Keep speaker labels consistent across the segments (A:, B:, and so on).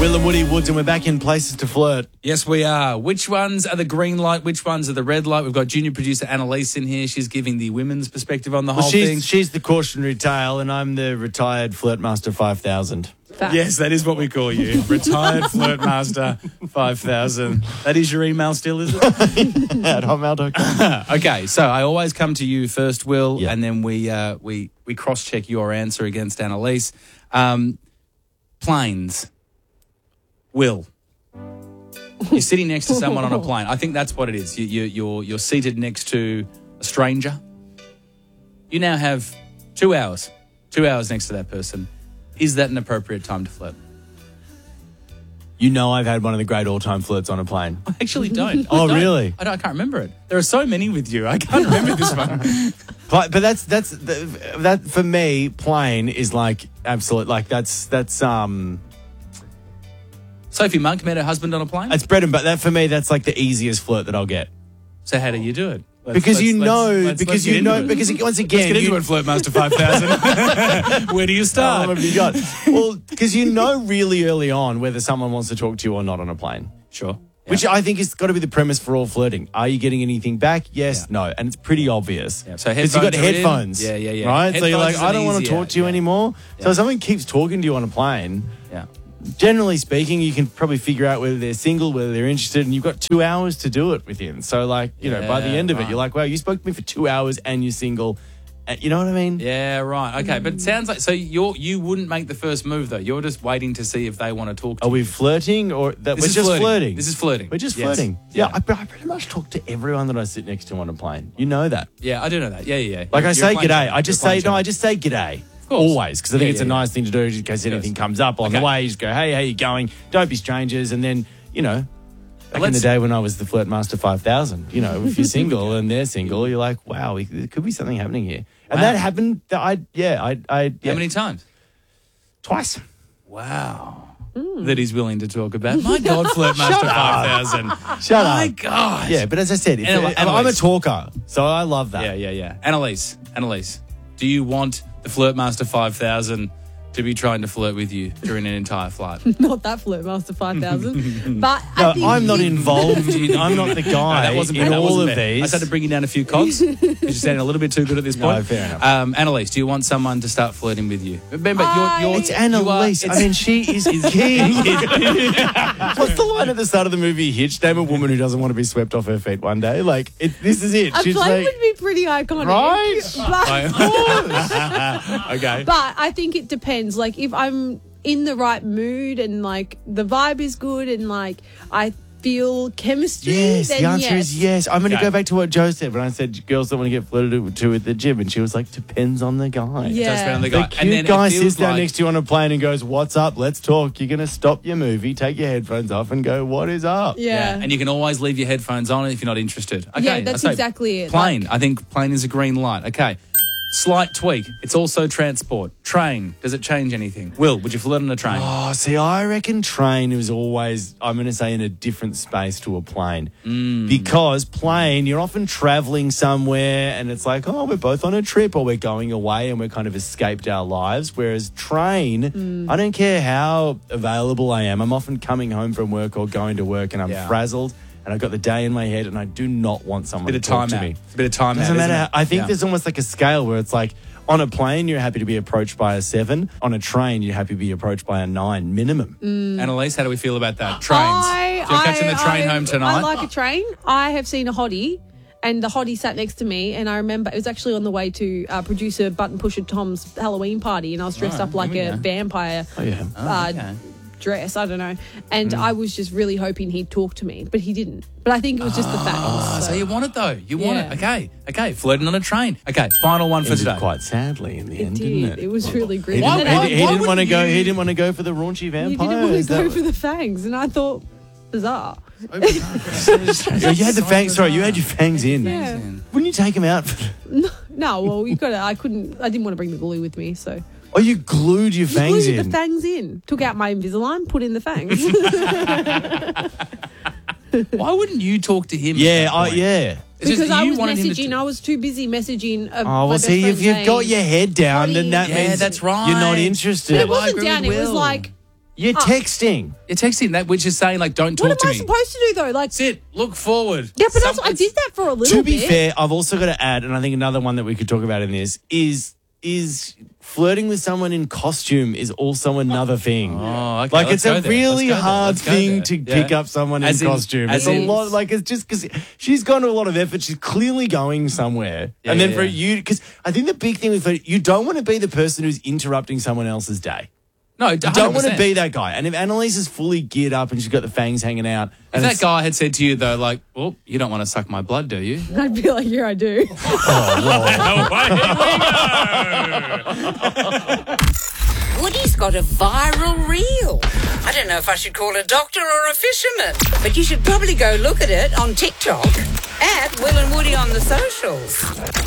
A: Will and Woody Woods, and we're back in Places to Flirt.
B: Yes, we are. Which ones are the green light? Which ones are the red light? We've got junior producer Annalise in here. She's giving the women's perspective on the whole thing.
A: She's the cautionary tale, and I'm the retired Flirtmaster 5000.
B: Yes, that is what we call you. Retired Flirtmaster 5000. That is your email still, is it?
A: At hotmail.com.
B: Okay, so I always come to you first, Will,
A: Yep.
B: and then we cross-check your answer against Annalise. Planes. Will. You're sitting next to someone on a plane. I think that's what it is. You're seated next to a stranger. You now have 2 hours. 2 hours next to that person. Is that an appropriate time to flirt?
A: You know I've had one of the great all-time flirts on a plane.
B: I actually don't.
A: Oh, really?
B: I can't remember it. There are so many with you. I can't remember this one.
A: But that for me, plane is like absolute, like that's
B: Sophie Monk met her husband on a plane?
A: bread and butter. That for me, that's like the easiest flirt that I'll get.
B: So how do you do it?
A: Because once again,
B: Let's get into it, Flirtmaster 5000. Where do you start?
A: What have you got? Well, because you know really early on whether someone wants to talk to you or not on a plane.
B: Sure.
A: Which I think has got to be the premise for all flirting. Are you getting anything back? Yes, no. And it's pretty obvious.
B: Yeah. So
A: because you've got
B: headphones are in.
A: headphones.
B: Yeah.
A: Right? So you're like,
B: Headphones is
A: I don't
B: an
A: want to
B: easy
A: talk
B: out.
A: to you
B: Yeah.
A: anymore.
B: Yeah.
A: So if someone keeps talking to you on a plane,
B: Yeah.
A: generally speaking, you can probably figure out whether they're single, whether they're interested, and you've got 2 hours to do it within. So, like, you know, by the end of it, you're like, wow, you spoke to me for 2 hours and you're single. You know what I mean?
B: Yeah, right. Okay, but it sounds like, so you wouldn't make the first move, though. You're just waiting to see if they want to talk to
A: Are
B: you.
A: we flirting or that
B: This
A: we're
B: is
A: just flirting?
B: This is flirting.
A: We're just
B: Yes.
A: flirting. Yeah, I pretty much talk to everyone that I sit next to on a plane. You know that.
B: Yeah, I do know that. Yeah.
A: Like
B: You're
A: I say
B: a plane
A: g'day.
B: chatter.
A: I just
B: You're a
A: say,
B: plane
A: no, I
B: chatter.
A: just say g'day.
B: course.
A: Always, because I think
B: Yeah,
A: it's a
B: yeah,
A: nice thing to do in case anything comes up on
B: Okay.
A: the way. You just go, hey, how you going? Don't be strangers. And then, you know, back in the
B: Let's-
A: day when I was the Flirtmaster 5000, you know, if you're single and they're single, you're like, wow, there could be something happening here. And
B: Wow.
A: that happened. I
B: How many times?
A: Twice.
B: Wow. That he's willing to talk about. My God, Flirtmaster 5000.
A: Shut
B: My
A: up.
B: God.
A: Yeah, but as I said, I'm a
B: Annalise.
A: talker, so I love that.
B: Yeah. Annalise, do you want the Flirtmaster 5000 to be trying to flirt with you during an entire flight?
C: Not that Flirtmaster 5000. But
A: No,
C: I think
A: I'm not involved. I'm not the guy
B: that wasn't
A: in
B: that
A: all
B: wasn't
A: of
B: fair.
A: these.
B: I started bringing down a few cogs because you're sounding a little bit too good at this point.
A: No, fair enough.
B: Annalise, do you want someone to start flirting with you? Remember, you're
A: It's Annalise. I mean, she is key. What's the line at the start of the movie Hitch? Name a woman who doesn't want to be swept off her feet one day. Like, this is it.
C: a
A: She's
C: plane
A: like,
C: would be pretty iconic.
A: Right?
C: But,
B: okay.
C: but I think it depends. Like, if I'm in the right mood and, like, the vibe is good and, like, I feel chemistry,
A: yes,
C: then
A: the answer is yes. I'm going to
B: Okay.
A: go back to what Joe said when I said girls don't want to get flirted to at the gym. And she was like, depends on the guy.
C: Yeah.
B: Does depend on the
A: The
B: guy.
A: cute
B: And then
A: guy
B: it
A: sits
B: feels
A: down
B: like,
A: next to you on a plane and goes, what's up? Let's talk. You're going to stop your movie, take your headphones off and go, what is up?
C: Yeah.
B: and you can always leave your headphones on if you're not interested. Okay,
C: Yeah, that's
B: I say
C: exactly it.
B: Plane. I think plane is a green light. Okay. Slight tweak. It's also transport. Train. Does it change anything? Will, would you flirt on a train?
A: Oh, see, I reckon train is always, I'm going to say, in a different space to a plane. Because plane, you're often traveling somewhere and it's like, oh, we're both on a trip or we're going away and we're kind of escaped our lives. Whereas train, I don't care how available I am. I'm often coming home from work or going to work and I'm
B: Yeah.
A: frazzled and I've got the day in my head and I do not want someone
B: Bit
A: to
B: of
A: talk
B: time
A: to
B: out.
A: me.
B: It's a bit of time
A: Doesn't
B: out.
A: matter.
B: Isn't it?
A: I think
B: Yeah.
A: there's almost like a scale where it's like on a plane, you're happy to be approached by a 7. On a train, you're happy to be approached by a 9 minimum.
B: Annalise, how do we feel about that? Trains. So you're catching the train home tonight?
C: I like a train. I have seen a hottie, and the hottie sat next to me, and I remember it was actually on the way to producer Button Pusher Tom's Halloween party, and I was dressed up like
B: here we
C: a
B: go.
C: vampire
A: Oh, yeah.
B: Okay.
C: dress. I don't know. And I was just really hoping he'd talk to me, but he didn't. But I think it was just the fact.
B: Oh, so you want it though. You want
C: Yeah.
B: it. Okay. Flirting on a train. Okay, final one for
A: Ended
B: today.
A: quite sadly in the
C: It
A: end,
C: did.
A: didn't it?
C: It was really
A: He
C: gritty.
A: didn't,
C: And
B: why-
A: he
B: why
A: didn't want to
B: wouldn't
A: go.
B: you-
A: He didn't want to go for the raunchy
C: he
A: vampire.
C: didn't want
A: Is
C: to
A: that
C: go
A: what-
C: for the fangs, and I thought, bizarre.
A: you had the fangs. Sorry, you had your fangs in.
C: Yeah.
A: Wouldn't you take them out?
C: No, well, you got to. I couldn't. I didn't want to bring the glue with me, so
A: Oh, you glued your fangs
C: glued
A: in.
C: the fangs in. Took out my Invisalign, put in the fangs.
B: Why wouldn't you talk to him?
A: Yeah,
B: at that point?
A: yeah.
B: It's just
C: Because I
B: you
C: was
B: wanted him to-
C: messaging. I was too busy messaging.
A: Oh,
C: my
A: well,
C: best
A: see,
C: friend
A: if you've got
C: saying,
A: your head down, then that
C: "Hottie."
B: Yeah,
A: means
B: that's right.
A: you're not interested.
C: But it
B: Well, I
C: wasn't
B: agree
C: down.
B: with
C: It was
B: Will.
C: like
A: You're texting.
B: You're texting that, which is saying, like, don't talk
C: What
B: to
C: am I
B: me.
C: supposed to do, though? Like,
B: Sit, look forward.
C: yeah, but also, I did that for a little
A: To
C: bit.
A: be fair, I've also got to add, and I think another one that we could talk about in this is flirting with someone in costume is also another thing.
B: Oh, okay.
A: Like,
B: let's
A: it's
B: go
A: a
B: there.
A: really
B: Let's go there.
A: hard
B: Let's go
A: thing
B: there.
A: to
B: Yeah.
A: pick up someone
B: As
A: in
B: in-
A: costume.
B: as
A: It's a
B: in-
A: lot. Like, it's just because she's gone to a lot of effort. She's clearly going somewhere.
B: Yeah,
A: and then
B: yeah,
A: for
B: yeah.
A: you, because I think the big thing with you don't want to be the person who's interrupting someone else's day.
B: No,
A: You don't want to be that guy. And if Annalise is fully geared up and she's got the fangs hanging out,
B: If
A: and
B: that guy had said to you, though, like, well, you don't want to suck my blood, do you?
C: I'd be like, yeah, I do.
D: Woody's got a viral reel. I don't know if I should call a doctor or a fisherman, but you should probably go look at it on TikTok at Will and Woody on the socials.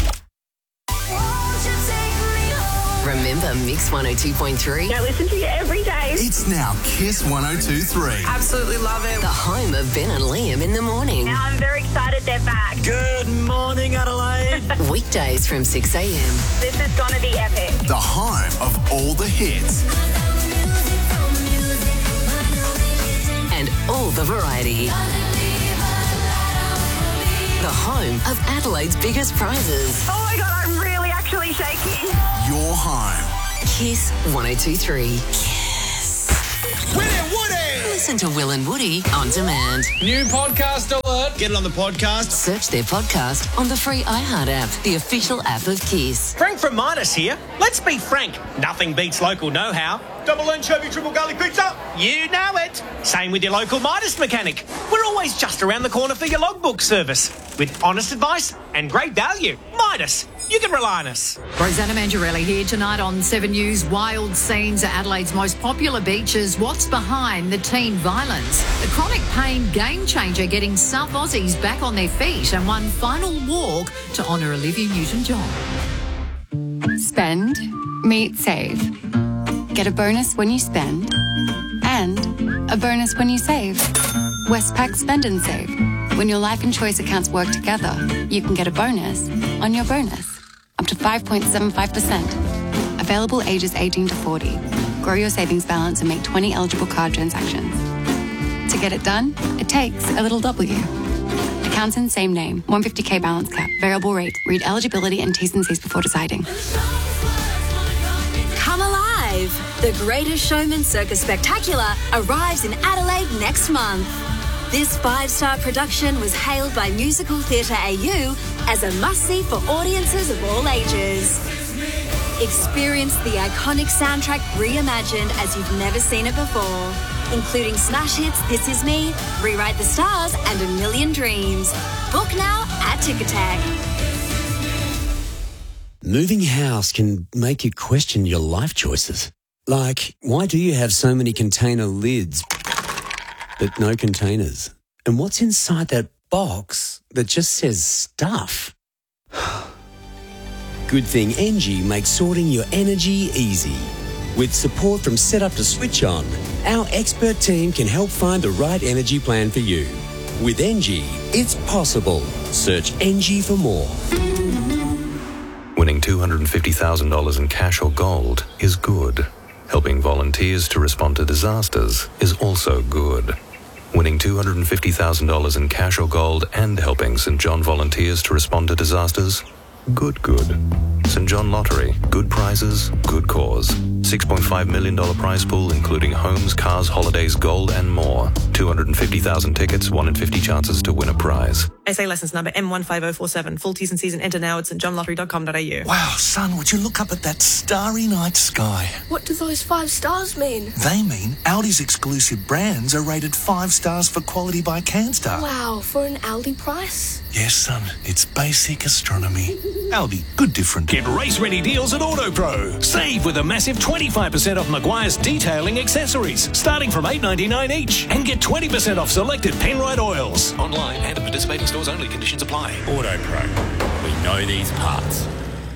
E: Remember Mix 102.3?
F: I listen to you every day.
G: It's now Kiss 102.3.
F: Absolutely love it.
E: The home of Ben and Liam in the morning.
F: Now I'm very excited they're back.
G: Good morning, Adelaide.
E: Weekdays from 6 a.m.
F: This is going to be epic.
G: The home of all the hits.
E: And all the variety. The home of Adelaide's biggest prizes.
F: Oh my God, I'm really actually shaking.
G: Your home.
E: Kiss 102.3. Kiss.
G: William Woody.
E: Listen to Will and Woody on demand.
B: New podcast alert.
G: Get it on the podcast.
E: Search their podcast on the free iHeart app, the official app of Kiss.
H: Frank from Midas here. Let's be frank, nothing beats local know-how. Double anchovy, triple garlic pizza. You know it. Same with your local Midas mechanic. We're always just around the corner for your logbook service. With honest advice and great value. Midas, you can rely on us.
I: Rosanna Mangiarelli here tonight on 7 News. Wild scenes at Adelaide's most popular beaches. What's behind the teen violence? The chronic pain game changer getting South Aussies back on their feet, and one final walk to honour Olivia Newton-John.
J: Spend, meet, save. Get a bonus when you spend and a bonus when you save. Westpac Spend and Save. When your life and choice accounts work together, you can get a bonus on your bonus. Up to 5.75%. Available ages 18 to 40. Grow your savings balance and make 20 eligible card transactions. To get it done, it takes a little W. Accounts in same name. 150k balance cap. Variable rate. Read eligibility and T's and C's before deciding.
K: Come alive! The Greatest Showman Circus Spectacular arrives in Adelaide next month. This 5-star production was hailed by Musical Theatre AU as a must-see for audiences of all ages. Experience the iconic soundtrack reimagined as you've never seen it before, including smash hits This Is Me, Rewrite the Stars, and A Million Dreams. Book now at Ticketek.
L: Moving house can make you question your life choices. Like, why do you have so many container lids, but no containers? And what's inside that box that just says stuff? Good thing Engie makes sorting your energy easy. With support from Setup to Switch On, our expert team can help find the right energy plan for you. With Engie, it's possible. Search Engie for more.
M: Winning $250,000 in cash or gold is good. Helping volunteers to respond to disasters is also good. Winning $250,000 in cash or gold and helping St. John volunteers to respond to disasters? Good. St. John Lottery. Good prizes, good cause. $6.5 million prize pool, including homes, cars, holidays, gold, and more. 250,000 tickets, 1 in 50 chances to win a prize.
N: SA license number M15047. Full T's and C's and enter now at stjohnlottery.com.au.
G: Wow, son, would you look up at that starry night sky?
O: What do those 5 stars mean?
G: They mean Aldi's exclusive brands are rated 5 stars for quality by CanStar.
O: Wow, for an Aldi price?
G: Yes, son, it's basic astronomy. Aldi, good different.
P: Get race-ready deals at AutoPro. Save with a massive 25% off Maguire's detailing accessories, starting from $8.99 each. And get 20% off selected Penrite oils. Online and at participating stores only. Conditions apply.
Q: AutoPro. We know these parts.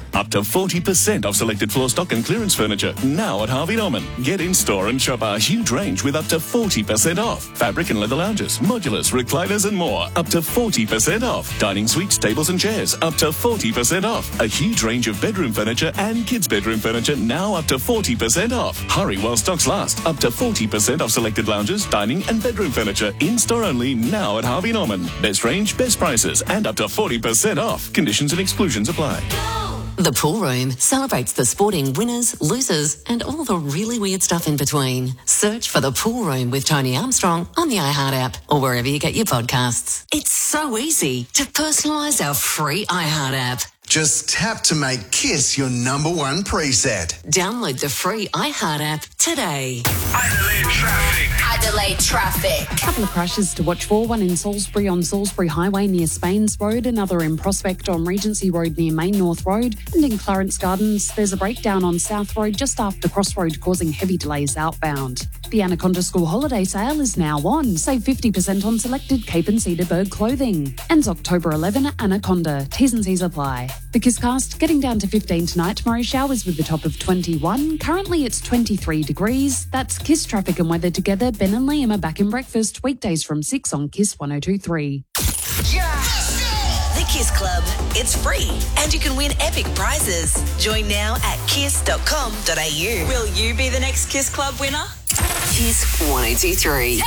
Q: Up to 40% off selected floor stock and clearance furniture now at Harvey Norman. Get in store and shop our huge range with up to 40% off. Fabric and leather lounges, modulars, recliners and more. Up to 40% off. Dining suites, tables and chairs. Up to 40% off. A huge range of bedroom furniture and kids' bedroom furniture now up to 40% off. Hurry while stocks last. Up to 40% off selected lounges, dining and bedroom furniture. In store only now at Harvey Norman. Best range, best prices and up to 40% off. Conditions and exclusions apply.
E: The Pool Room celebrates the sporting winners, losers, and all the really weird stuff in between. Search for The Pool Room with Tony Armstrong on the iHeart app or wherever you get your podcasts. It's so easy to personalise our free iHeart app.
R: Just tap to make KISS your #1 preset.
E: Download the free iHeart app today.
K: Adelaide traffic.
S: Couple of crashes to watch for. One in Salisbury on Salisbury Highway near Spains Road. Another in Prospect on Regency Road near Main North Road. And in Clarence Gardens, there's a breakdown on South Road just after Crossroad causing heavy delays outbound. The Anaconda School holiday sale is now on. Save 50% on selected Cape and Cedarburg clothing. Ends October 11 at Anaconda. T's and C's apply. The Kisscast getting down to 15 tonight. Tomorrow showers with the top of 21. Currently it's 23 degrees. That's Kiss traffic and weather together. Ben and Liam are back in breakfast weekdays from 6 on Kiss 102.3.
T: The Kiss Club. It's free and you can win epic prizes. Join now at kiss.com.au. Will you be the next Kiss Club winner?
E: Kiss 102.3.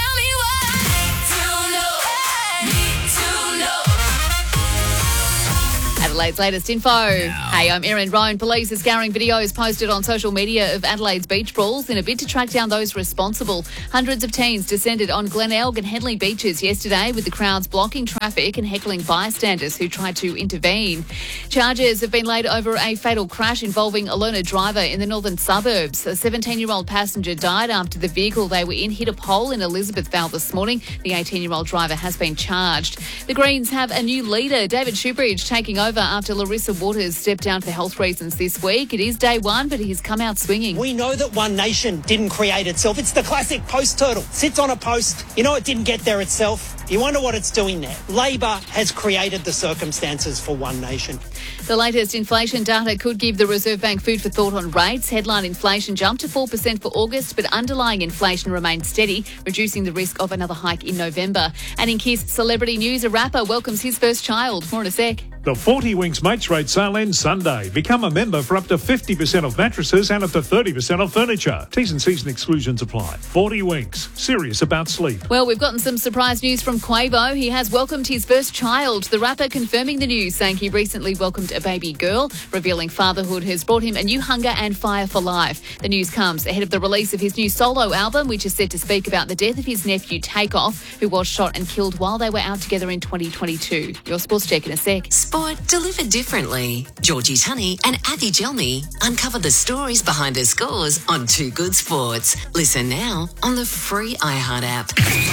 U: Adelaide's latest info. Hey, I'm Erin Rowan. Police are scouring videos posted on social media of Adelaide's beach brawls in a bid to track down those responsible. Hundreds of teens descended on Glenelg and Henley beaches yesterday with the crowds blocking traffic and heckling bystanders who tried to intervene. Charges have been laid over a fatal crash involving a learner driver in the northern suburbs. A 17-year-old passenger died after the vehicle they were in hit a pole in Elizabethvale this morning. The 18-year-old driver has been charged. The Greens have a new leader, David Shoebridge, taking over after Larissa Waters stepped down for health reasons this week. It is day one, but he's come out swinging.
V: We know that One Nation didn't create itself. It's the classic post turtle. Sits on a post. You know it didn't get there itself. You wonder what it's doing there. Labor has created the circumstances for One Nation.
U: The latest inflation data could give the Reserve Bank food for thought on rates. Headline inflation jumped to 4% for August, but underlying inflation remained steady, reducing the risk of another hike in November. And in Kiss celebrity news, a rapper welcomes his first child. More in a sec.
W: The 40 Winks Mates Rate sale ends Sunday. Become a member for up to 50% off mattresses and up to 30% off furniture. T's and C's and exclusions apply. 40 Winks. Serious about sleep.
U: Well, we've gotten some surprise news from Quavo. He has welcomed his first child. The rapper confirming the news, saying he recently welcomed a baby girl. Revealing fatherhood has brought him a new hunger and fire for life. The news comes ahead of the release of his new solo album, which is set to speak about the death of his nephew Takeoff, who was shot and killed while they were out together in 2022. Your sports check in a sec.
E: Sport delivered differently. Georgie Tunney and Avi Gelmi uncover the stories behind the scores on Too Good Sports. Listen now on the free iHeart app.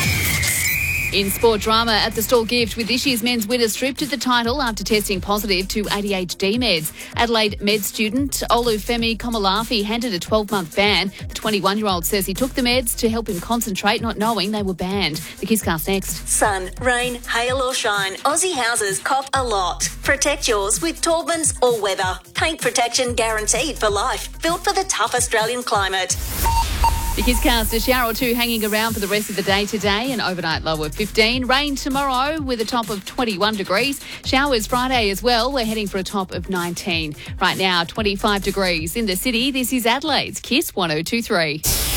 U: In sport drama, at the Stall Gift, with this year's men's winner stripped of the title after testing positive to ADHD meds. Adelaide med student Olufemi Komalafi handed a 12-month ban. The 21-year-old says he took the meds to help him concentrate, not knowing they were banned. The Kisscast next.
T: Sun, rain, hail or shine, Aussie houses cop a lot. Protect yours with Taubmans All Weather. Paint protection guaranteed for life. Built for the tough Australian climate.
U: The Kisscast, a shower or two hanging around for the rest of the day today, an overnight low of 15. Rain tomorrow with a top of 21 degrees. Showers Friday as well. We're heading for a top of 19. Right now, 25 degrees in the city. This is Adelaide's Kiss 102.3.